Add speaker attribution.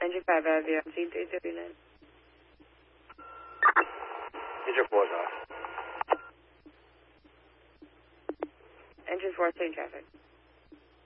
Speaker 1: Engine 5 out of the C339.
Speaker 2: Engine 4 is off.
Speaker 1: Engine 4, same traffic.